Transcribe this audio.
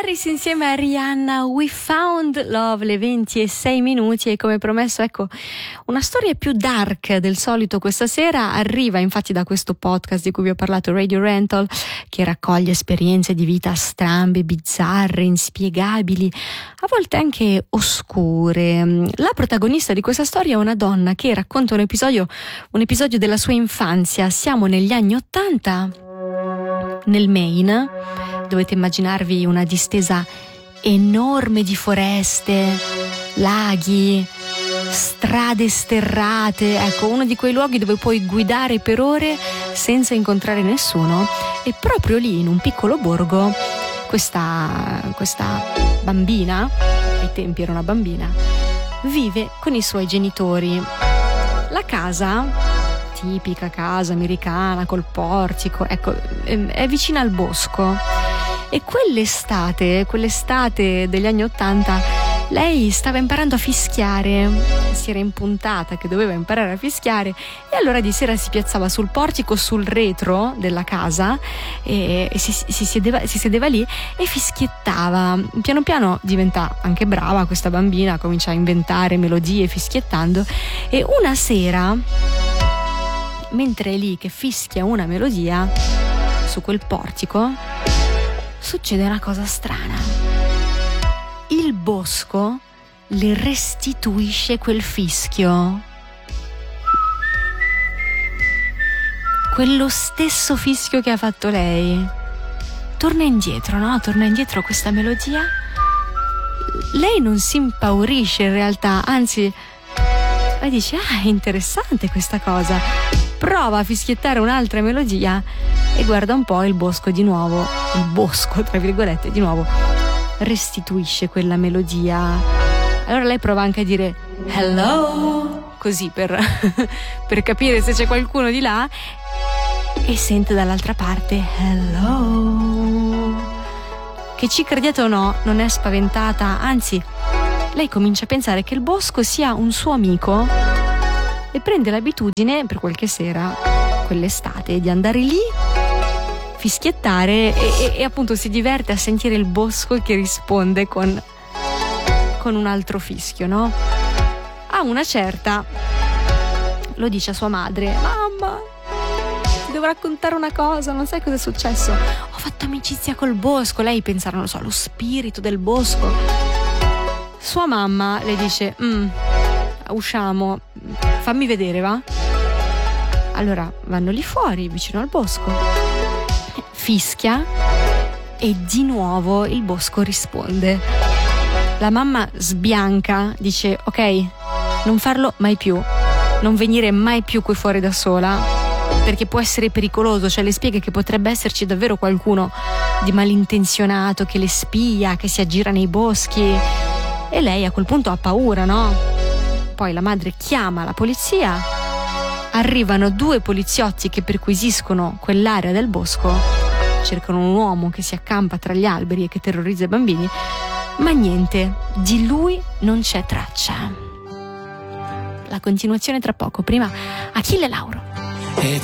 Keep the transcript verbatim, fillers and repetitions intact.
Harris insieme a Rihanna, We Found Love, le venti e sei minuti, e come promesso, ecco, una storia più dark del solito questa sera arriva infatti da questo podcast di cui vi ho parlato, Radio Rental, che raccoglie esperienze di vita strambe, bizzarre, inspiegabili, a volte anche oscure. La protagonista di questa storia è una donna che racconta un episodio, un episodio della sua infanzia. Siamo negli anni Ottanta, nel Maine. Dovete immaginarvi una distesa enorme di foreste, laghi, strade sterrate, ecco, uno di quei luoghi dove puoi guidare per ore senza incontrare nessuno. E proprio lì, in un piccolo borgo, questa, questa bambina, ai tempi era una bambina, vive con i suoi genitori. La casa, tipica casa americana col portico, ecco, è vicina al bosco. E quell'estate, quell'estate degli anni Ottanta, lei stava imparando a fischiare, si era impuntata che doveva imparare a fischiare, e allora di sera si piazzava sul portico, sul retro della casa, e, e si, si, sedeva, si sedeva lì e fischiettava. Piano piano diventa anche brava questa bambina, comincia a inventare melodie fischiettando, e una sera, mentre è lì che fischia una melodia su quel portico, succede una cosa strana. Il bosco le restituisce quel fischio, quello stesso fischio che ha fatto lei. Torna indietro, no? Torna indietro questa melodia. Lei non si impaurisce in realtà, anzi, lei dice: ah, è interessante questa cosa. Prova a fischiettare un'altra melodia e guarda un po', il bosco di nuovo, il bosco tra virgolette di nuovo restituisce quella melodia. Allora lei prova anche a dire hello, così per, per capire se c'è qualcuno di là, e sente dall'altra parte hello. Che ci crediate o no, non è spaventata, anzi lei comincia a pensare che il bosco sia un suo amico, e prende l'abitudine per qualche sera, quell'estate, di andare lì, fischiettare, e, e, e appunto si diverte a sentire il bosco che risponde con, con un altro fischio, no? A una certa lo dice a sua madre: mamma, ti devo raccontare una cosa, non sai cosa è successo? Ho fatto amicizia col bosco. Lei pensa, non lo so, lo spirito del bosco. Sua mamma le dice: mm, usciamo, fammi vedere, va? Allora vanno lì fuori, vicino al bosco, fischia, e di nuovo il bosco risponde. La mamma sbianca, dice: ok, non farlo mai più, non venire mai più qui fuori da sola, perché può essere pericoloso. Cioè le spiega che potrebbe esserci davvero qualcuno di malintenzionato che le spia, che si aggira nei boschi, e lei a quel punto ha paura, no? Poi la madre chiama la polizia, arrivano due poliziotti che perquisiscono quell'area del bosco, cercano un uomo che si accampa tra gli alberi e che terrorizza i bambini, ma niente, di lui non c'è traccia. La continuazione tra poco, prima Achille Lauro.